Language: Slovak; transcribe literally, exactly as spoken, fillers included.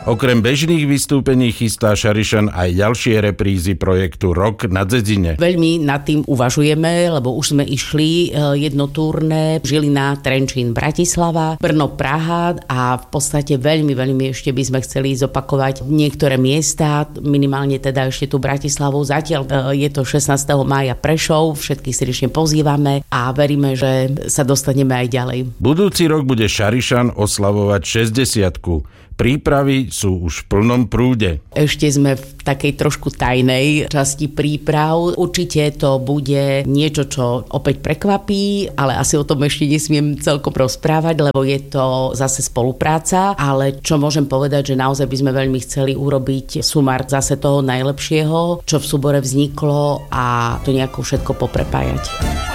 Okrem bežných vystúpení chystá Šarišan aj ďalšie reprízy projektu Rok na Dzedzine. Veľmi nad tým uvažujeme, lebo už sme išli jedno turné Žilina, Trenčín, Bratislava, Brno, Praha a v podstate veľmi, veľmi ešte by sme chceli zopakovať niektoré miesta, minimálne teda ešte tu Bratislavu. Zatiaľ je to šestnásteho mája Prešov, všetkých srdečne pozývame a veríme, že sa dostaneme aj ďalej. Budúci rok bude Šarišan oslavovať šesťdesiatku. Prípravy sú už v plnom prúde. Ešte sme v takej trošku tajnej časti príprav. Určite to bude niečo, čo opäť prekvapí, ale asi o tom ešte nesmiem celkom rozprávať, lebo je to zase spolupráca. Ale čo môžem povedať, že naozaj by sme veľmi chceli urobiť sumár zase toho najlepšieho, čo v súbore vzniklo a to nejako všetko poprepájať.